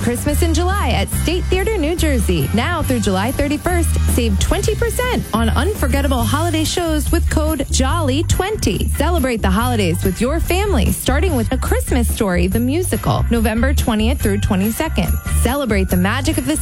Christmas in July at State Theater, New Jersey. Now through July 31st, save 20% on unforgettable holiday shows with code JOLLY20. Celebrate the holidays with your family, starting with A Christmas Story, the musical, November 20th through 22nd. Celebrate the magic of the